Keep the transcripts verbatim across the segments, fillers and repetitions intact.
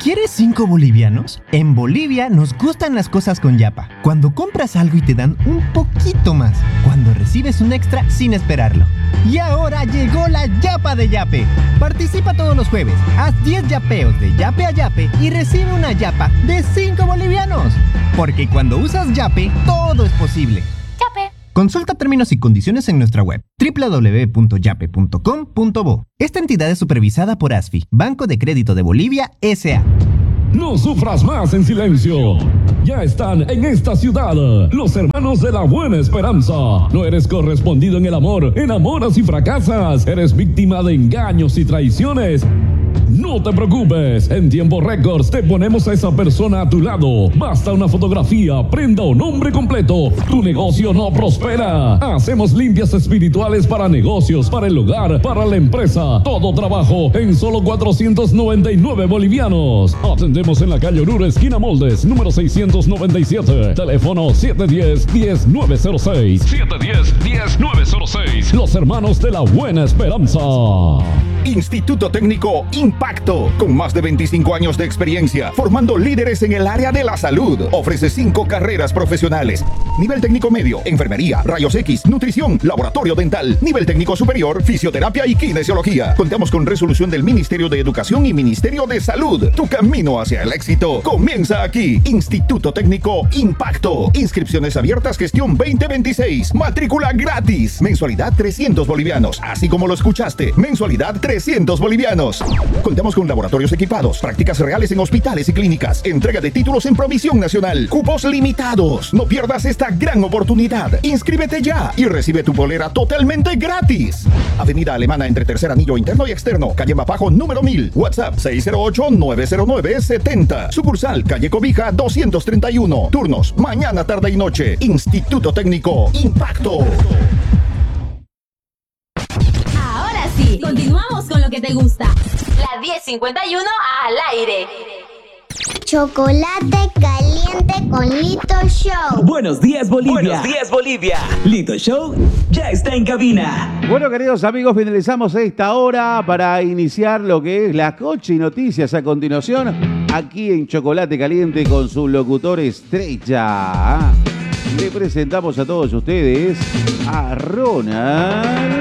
¿Quieres cinco bolivianos? En Bolivia nos gustan las cosas con Yapa. Cuando compras algo y te dan un poquito más. Cuando recibes un extra sin esperarlo. Y ahora llegó la Yapa de Yape. Participa todos los jueves. Haz diez yapeos de Yape a Yape y recibe una Yapa de cinco bolivianos. Porque cuando usas Yape, todo es posible. Yape. Consulta términos y condiciones en nuestra web doble u doble u doble u punto yape punto com punto bo. Esta entidad es supervisada por ASFI, Banco de Crédito de Bolivia, S A No sufras más en silencio. Ya están en esta ciudad los hermanos de la Buena Esperanza. No eres correspondido en el amor, enamoras y fracasas. Eres víctima de engaños y traiciones. No te preocupes, en tiempo récords te ponemos a esa persona a tu lado. Basta una fotografía, prenda o nombre completo. Tu negocio no prospera. Hacemos limpias espirituales para negocios, para el hogar, para la empresa. Todo trabajo en solo cuatrocientos noventa y nueve bolivianos. Atendemos en la calle Oruro, esquina Moldes, número seiscientos noventa y siete. Teléfono siete uno cero, uno cero nueve cero seis. siete uno cero, uno cero nueve cero seis. Los hermanos de la Buena Esperanza. Instituto Técnico Impacto, con más de veinticinco años de experiencia, formando líderes en el área de la salud. Ofrece cinco carreras profesionales. Nivel técnico medio, enfermería, rayos X, nutrición, laboratorio dental. Nivel técnico superior, fisioterapia y kinesiología. Contamos con resolución del Ministerio de Educación y Ministerio de Salud. Tu camino hacia el éxito comienza aquí. Instituto Técnico Impacto. Inscripciones abiertas gestión veinte veintiséis. Matrícula gratis. Mensualidad trescientos bolivianos. Así como lo escuchaste. Mensualidad trescientos bolivianos. Contamos con laboratorios equipados, prácticas reales en hospitales y clínicas, entrega de títulos en provisión nacional, cupos limitados. No pierdas esta gran oportunidad. Inscríbete ya y recibe tu polera totalmente gratis. Avenida Alemana entre Tercer Anillo interno y externo, calle Mapajo número mil, WhatsApp seis cero ocho, nueve cero nueve, setenta. Sucursal calle Cobija doscientos treinta y uno. Turnos mañana, tarde y noche. Instituto Técnico Impacto. Continuamos con lo que te gusta. La diez cincuenta y uno al aire. Chocolate caliente con Lito Show. Buenos días, Bolivia. Buenos días, Bolivia. Lito Show ya está en cabina. Bueno, queridos amigos, finalizamos esta hora para iniciar lo que es la Cochi Noticias a continuación, aquí en Chocolate Caliente con su locutor estrella. Le presentamos a todos ustedes a Ronald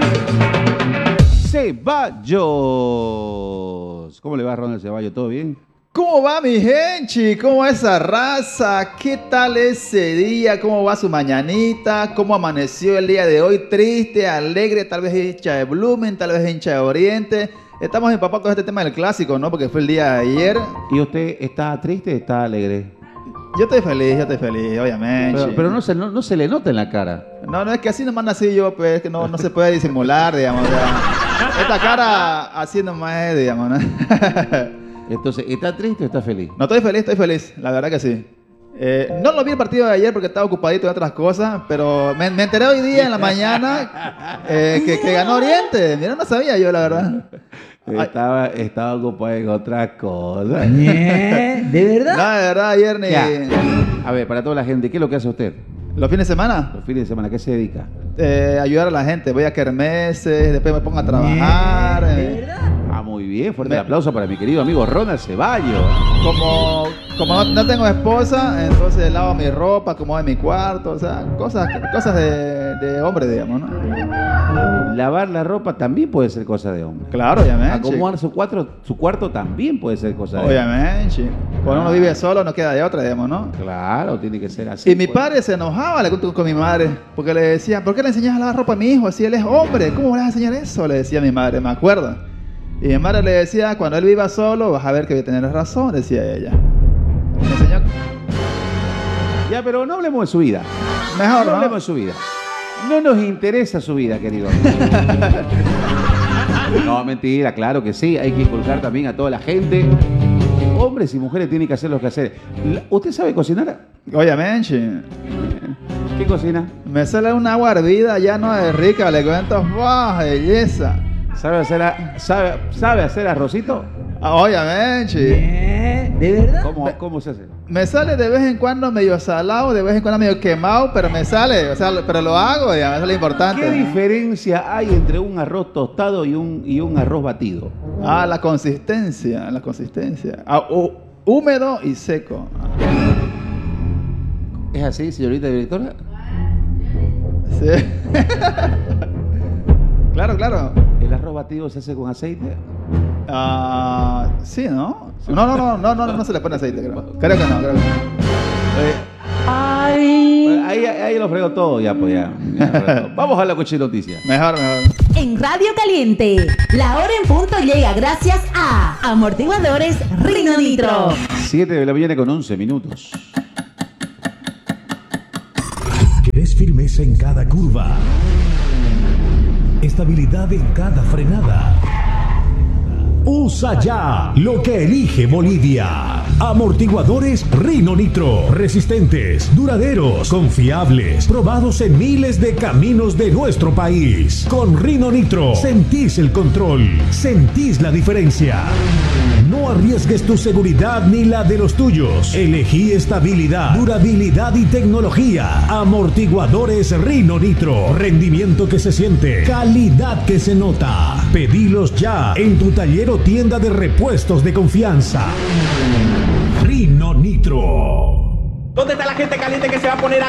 Ceballos. ¿Cómo le va, Ronald Ceballos? ¿Todo bien? ¿Cómo va, mi gente? ¿Cómo va esa raza? ¿Qué tal ese día? ¿Cómo va su mañanita? ¿Cómo amaneció el día de hoy? Triste, alegre, tal vez hincha de Blumen, tal vez hincha de Oriente. Estamos empapados con este tema del clásico, ¿no? Porque fue el día de ayer. ¿Y usted está triste o está alegre? Yo estoy feliz, yo estoy feliz, obviamente. Pero, pero no, se, no, no se le nota en la cara. No, no, es que así nomás nací yo, pues, que no, no se puede disimular, digamos. Ya. Esta cara así nomás es, digamos, ¿no? Entonces, ¿está triste o está feliz? No, estoy feliz, estoy feliz, la verdad que sí. Eh, no lo vi el partido de ayer porque estaba ocupadito en otras cosas, pero me, me enteré hoy día en la mañana eh, que, que ganó Oriente. Mira, no sabía yo, la verdad. Estaba, estaba ocupado en otras cosas. ¿De verdad? No, de verdad, ayer ni... Ya. A ver, para toda la gente, ¿qué es lo que hace usted? ¿Los fines de semana? Los fines de semana, ¿a qué se dedica? Eh, ayudar a la gente. Voy a kermeses, después me pongo a trabajar. ¿De eh. verdad? Ah, muy bien. Fuerte Me... el aplauso para mi querido amigo Ronald Ceballos. Como, como no, no tengo esposa, entonces lavo mi ropa, acomodo mi cuarto, o sea, cosas, cosas de, de hombre, digamos, ¿no? Lavar la ropa también puede ser cosa de hombre. Claro, obviamente. Acomodar su cuarto, su cuarto también puede ser cosa de obviamente. hombre. Obviamente. Cuando uno vive solo no queda de otra, digamos, ¿no? Claro, tiene que ser así. Y mi pues. padre se enojaba le con, con mi madre, porque le decía, ¿por qué le enseñas a lavar ropa a mi hijo? Si él es hombre, ¿cómo le vas a enseñar eso? Le decía a mi madre, me acuerdo. Y mi madre le decía, cuando él viva solo, vas a ver que voy a tener razón, decía ella. Me enseñó... Ya, pero no hablemos de su vida. Mejor, no, ¿no? hablemos de su vida. No nos interesa su vida, querido. No, mentira, claro que sí. Hay que inculcar también a toda la gente. Hombres y mujeres tienen que hacer lo que hacer. ¿Usted sabe cocinar? Obviamente. ¿Qué cocina? Me sale una agua hervida, ya no es rica, le cuento, ¡wow! Belleza. ¿Sabe hacer, a, sabe, ¿Sabe hacer arrocito? Obviamente. ¿Eh? ¿De verdad? ¿Cómo, ¿Cómo se hace? Me sale de vez en cuando medio salado, de vez en cuando medio quemado, pero me sale, o sea, pero lo hago, digamos, eso es lo importante. ¿Qué diferencia hay entre un arroz tostado y un, y un arroz batido? Ah, la consistencia, la consistencia. Ah, uh, húmedo y seco. ¿Es así, señorita directora? Sí. Claro, claro. ¿El arroz batido se hace con aceite? Ah, sí, ¿no? No, no, no, no, no, no se le pone aceite, creo. Creo que no, creo que no. Ay. Ahí, ahí lo frego todo, ya, pues ya. ya Vamos a la coche noticia. Mejor, mejor. En Radio Caliente, la hora en punto llega gracias a Amortiguadores Rino Nitro. siete de la mañana con once minutos. ¿Querés firmeza en cada curva? Estabilidad en cada frenada. Usa ya lo que elige Bolivia. Amortiguadores Rino Nitro. Resistentes, duraderos, confiables, probados en miles de caminos de nuestro país. Con Rino Nitro sentís el control, sentís la diferencia. No arriesgues tu seguridad ni la de los tuyos. Elegí estabilidad, durabilidad y tecnología. Amortiguadores Rino Nitro. Rendimiento que se siente, calidad que se nota. Pedilos ya en tu taller o tienda de repuestos de confianza. Rino Nitro. ¿Dónde está la gente caliente que se va a poner a